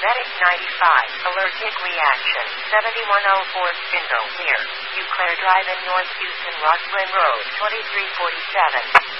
Medic 95, allergic reaction, 7104 syndrome here. Eau Claire Drive in North Houston, Rockland Road, 2347.